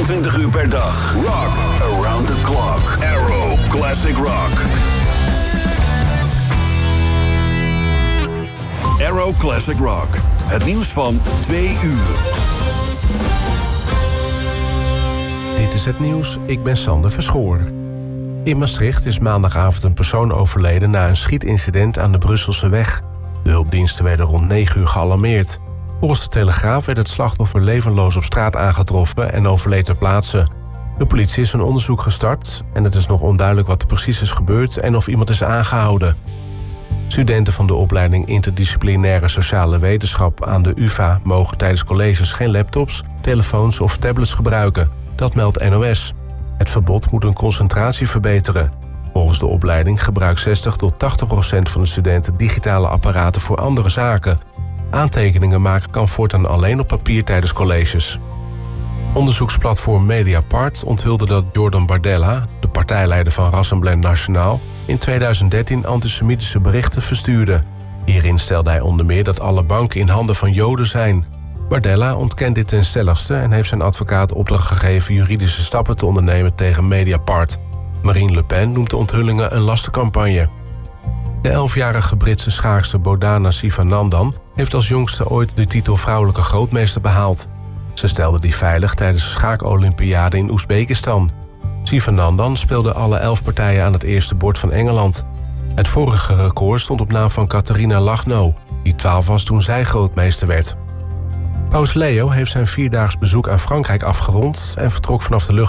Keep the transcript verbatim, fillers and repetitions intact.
vierentwintig uur per dag. Rock around the clock. Arrow Classic Rock. Arrow Classic Rock. Het nieuws van twee uur. Dit is het nieuws, ik ben Sander Verschoor. In Maastricht is maandagavond een persoon overleden na een schietincident aan de Brusselse weg. De hulpdiensten werden rond negen uur gealarmeerd. Volgens de Telegraaf werd het slachtoffer levenloos op straat aangetroffen en overleed ter plaatse. De politie is een onderzoek gestart en het is nog onduidelijk wat er precies is gebeurd en of iemand is aangehouden. Studenten van de opleiding Interdisciplinaire Sociale Wetenschap aan de U vA mogen tijdens colleges geen laptops, telefoons of tablets gebruiken. Dat meldt N O S. Het verbod moet hun concentratie verbeteren. Volgens de opleiding gebruikt zestig tot tachtig procent van de studenten digitale apparaten voor andere zaken. Aantekeningen maken kan voortaan alleen op papier tijdens colleges. Onderzoeksplatform Mediapart onthulde dat Jordan Bardella, de partijleider van Rassemblement Nationaal, in tweeduizend dertien antisemitische berichten verstuurde. Hierin stelde hij onder meer dat alle banken in handen van Joden zijn. Bardella ontkent dit ten stelligste en heeft zijn advocaat opdracht gegeven juridische stappen te ondernemen tegen Mediapart. Marine Le Pen noemt de onthullingen een lastencampagne. De elfjarige Britse schaakster Bordana Sivanandan heeft als jongste ooit de titel vrouwelijke grootmeester behaald. Ze stelde die veilig tijdens de schaakolympiade in Oezbekistan. Sivanandan speelde alle elf partijen aan het eerste bord van Engeland. Het vorige record stond op naam van Katarina Lagno, die twaalf was toen zij grootmeester werd. Paus Leo heeft zijn vierdaags bezoek aan Frankrijk afgerond en vertrok vanaf de lucht